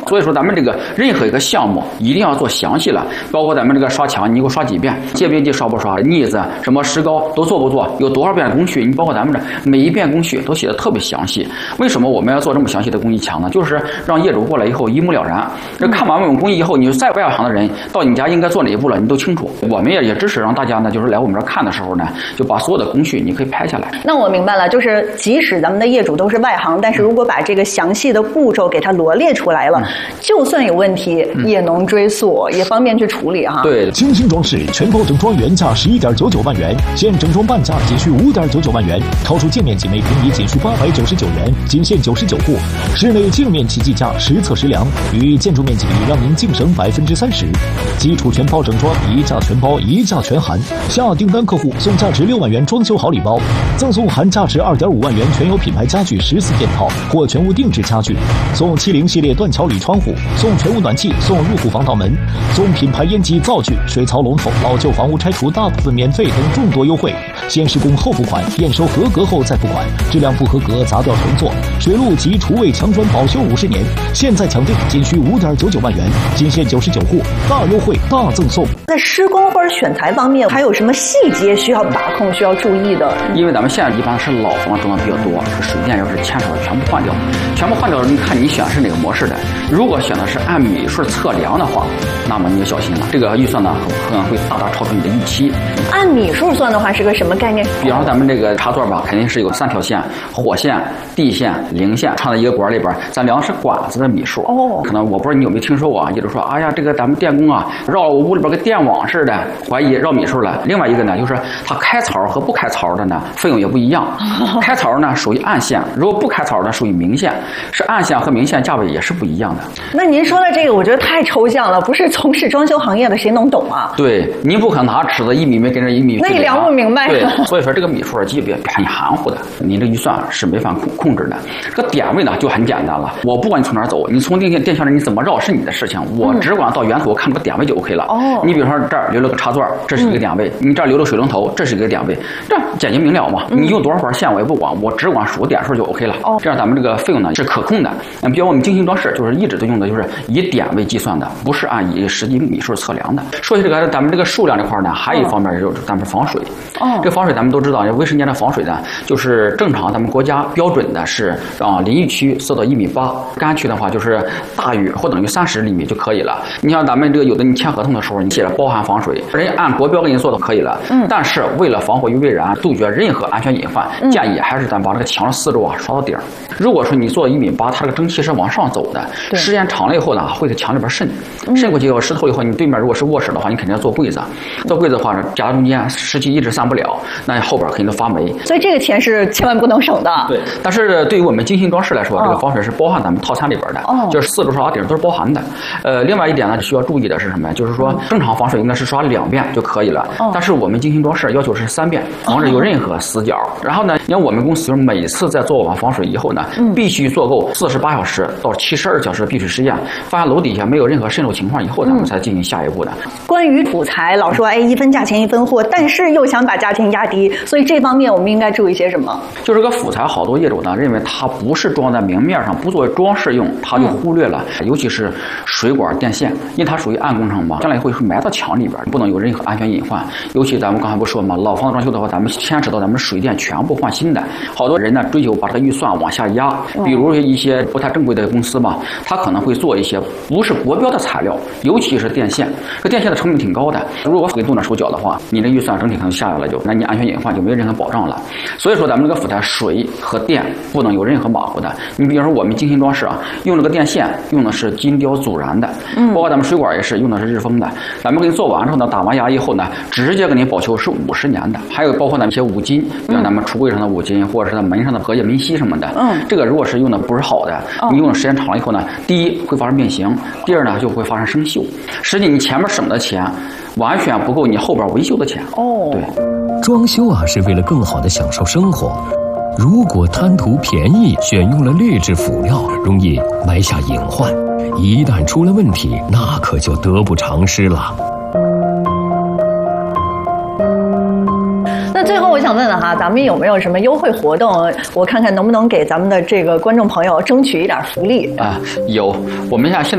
所以说咱们这个任何一个项目一定要做详细了，包括咱们这个刷墙，你给我刷几遍，界边机刷不刷，腻子什么石膏都做不做，有多少遍工序，你包括咱们这每一遍工序都写的特别详细。为什么我们要做这么详细的工艺墙呢？就是让业主过来以后一目了然。这看完我们工艺以后，你再外行的人到你家应该做哪一步了，你都清楚。我们也支持让大家呢，就是来我们这儿看的时候呢，就把所有的工序你可以拍下来。 那我明白了，就是即使咱们的业主都是外行，但是如果把这个详细的步骤给它罗列出来了，就算有问题也能追溯，也方便去处理哈。 对， 精心装饰全包整装原价11.99万元，现整装半价仅需5.99万元，超出建面积每平米仅需899元，仅限99户。室内净面积计价实测实量，与建筑面积比让您净省30%。基础全包整装，一价全包，一价全含。下订单客户送价值6万元装修好礼包，赠送含价值2.5万元全有品牌家具14件套或全屋定制家具，送70系列断桥铝窗户，送全屋暖气，送入户防盗门，送品牌烟机灶具、水槽龙头，老旧房屋拆除大部分免费等众多优惠。先施工后付款，验收合格后再付款，质量不合格砸掉重做。水路及厨卫墙砖保修50年，现在抢订仅需5.99万元，仅限99户，大优惠大赠送。 在施工或者选材方面，还有什么细节需要把控、需要注意的？ 因为咱们现在一般是老房装的比较多，是水电要是牵扯的全部换掉，你看你选的是哪个模式的。如果选的是按米数测量的话，那么你就小心了，这个预算呢可能会大大超出你的预期。 按米数算的话是个什么概念？ 比方说咱们这个插座吧，肯定是有3条线，火线、地线、零线串在一个管里边，咱量的是管子的米数。可能我不知道你有没有听说过啊，也就是说，哎呀，这个咱们电工啊绕了我屋里边跟电网似的，怀疑绕米数了。另外一个呢，就是它开槽和不开槽的呢，费用也不一样。开槽呢属于暗线，如果不开槽呢属于明线，是暗线和明线价位也是不一样的。 那您说的这个，我觉得太抽象了，不是从事装修行业的谁能懂啊？ 对，您不可能拿尺子1米没跟着1米， 那你量不明白。 对，所以说这个米数基本很含糊的，你这预算是没法控制的。这个点位呢就很简单了，我不管你从哪儿走，你从电线上你怎么绕是你的事情，我只管到源头看这个点位就 OK 了。你比如说这儿留了个插座，这是一个点位；你这儿留了水龙头，这是一个点位，这样简洁明了嘛。你用多少根线我也不管，我只管数点数就 OK 了。这样咱们这个费用呢是可控的。比如我们精心装饰就是一直都用的就是以点位计算的，不是按以实际米数测量的。说起这个咱们这个数量这块呢，还有一方面就是咱们防水。这个防水咱们都知道，卫生间的防水呢，就是正常咱们国家标准的是淋浴区4到1.8米，干区的话就是大于或等于30厘米就可以了。你像咱们这个有的你签合同的时候，你写着包含防水，人家按国标给你做的可以了。但是为了防火于未然，杜绝任何安全隐患，建议还是咱把这个墙的四周刷到底儿。如果说你做1.8米，它这个蒸汽是往上走的，时间长了以后呢，会在墙里边渗过去以后湿透以后，你对面如果是卧室的话，你肯定要做柜子，做柜子的话夹在中间，湿气一直散不了，那后边肯定都发霉。 所以这个钱是千万不能省的。 对，但是对于我们精心装饰来说，这个防水是包含咱们套餐里边的，就是4周刷到顶都是包含的。另外一点呢，需要注意的是什么呀？就是说正常防水应该是刷2遍就可以了，但是我们精心装饰要求是3遍，防止有任何死角。然后呢，你看我们公司就是每次在做完防水以后呢，必须做够48小时到72小时的闭水实验，发现楼底下没有任何渗漏情况以后，咱们才进行下一步的。 关于土材，老说一分价钱一分货，但是又想把价钱压低，所以这方面我们应该注意些什么？ 就是个辅材，好多业主呢认为它不是装在明面上，不作为装饰用，他就忽略了，尤其是水管电线，因为它属于暗工程嘛，将来会埋到墙里边，不能有任何安全隐患。尤其咱们刚才不说嘛，老房子装修的话，咱们牵扯到咱们水电全部换新的，好多人呢追求把这个预算往下压，比如一些不太正规的公司嘛，他可能会做一些不是国标的材料，尤其是电线，这电线的成本挺高的，如果给动点手脚的话，你的预算整体可能下来了，那你安全隐患就没有任何保障了。所以说咱们这个辅材水和电不能有任何马虎的。你比如说我们精心装饰啊，用这个电线用的是金雕阻燃的，包括咱们水管也是用的是日丰的。咱们给你做完之后呢，打完牙以后呢，直接给你保修是50年的。还有包括咱们一些五金，比如咱们橱柜上的五金，或者是在门上的隔夜明锡什么的，这个如果是用的不是好的，你用的时间长了以后呢，第一会发生变形，第二呢就会发生生锈。实际你前面省的钱完全不够你后边维修的钱。对， 装修啊是为了更好的享受生活，如果贪图便宜，选用了劣质辅料，容易埋下隐患，一旦出了问题，那可就得不偿失了。 那最后我想问问哈，咱们有没有什么优惠活动？我看看能不能给咱们的这个观众朋友争取一点福利啊？有，我们现在